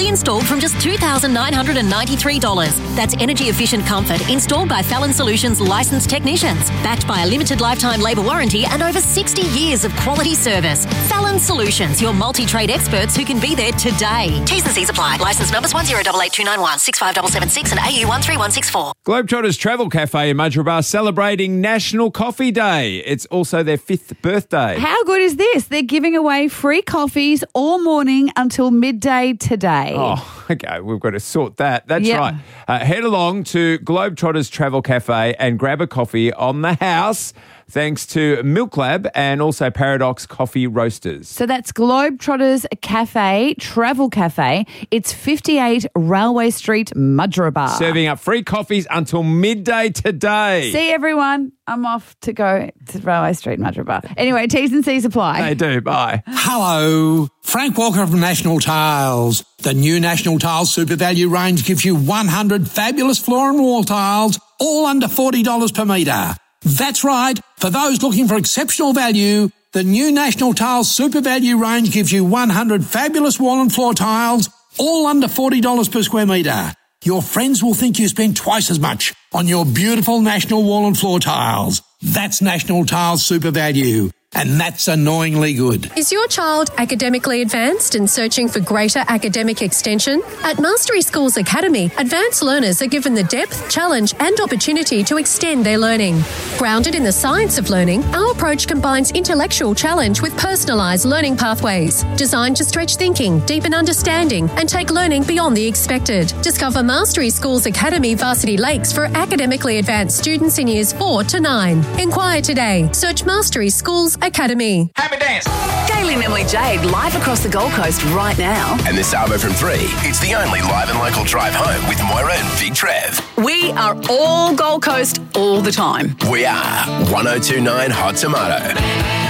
fully installed from just $2,993. That's energy-efficient comfort installed by Fallon Solutions licensed technicians, backed by a limited lifetime labour warranty and over 60 years of quality service. Fallon Solutions, your multi-trade experts who can be there today. T's and C's apply. Licence numbers 1088291 65776 and AU 13164. Globetrotters Travel Cafe in Mudgeeraba celebrating National Coffee Day. It's also their 5th birthday. How good is this? They're giving away free coffees all morning until midday today. Oh, okay. We've got to sort that. That's Yep. right. Head along to Globetrotters Travel Cafe and grab a coffee on the house, thanks to Milk Lab and also Paradox Coffee Roasters. So that's Globetrotters Cafe, Travel Cafe. It's 58 Railway Street, Mudgeeraba. Serving up free coffees until midday today. See everyone. I'm off to go to Railway Street, Mudgeeraba. Anyway, T's and C's apply. They do. Bye. Hello, Frank Walker from National Tiles. The new National Tiles Super Value range gives you 100 fabulous floor and wall tiles, all under $40 per metre. That's right. For those looking for exceptional value, the new National Tiles Super Value range gives you 100 fabulous wall and floor tiles, all under $40 per square metre. Your friends will think you spent twice as much on your beautiful National wall and floor tiles. That's National Tiles Super Value. And that's annoyingly good. Is your child academically advanced and searching for greater academic extension? At Mastery Schools Academy, advanced learners are given the depth, challenge and opportunity to extend their learning. Grounded in the science of learning, our approach combines intellectual challenge with personalised learning pathways, designed to stretch thinking, deepen understanding and take learning beyond the expected. Discover Mastery Schools Academy Varsity Lakes for academically advanced students in years 4 to 9. Inquire today. Search Mastery Schools Academy. Happy dance. Gayle and Emily Jade live across the Gold Coast right now. And this Arvo from 3, it's the only live and local drive home with Moira and Big Trev. We are all Gold Coast all the time. We are 1029 Hot Tomato.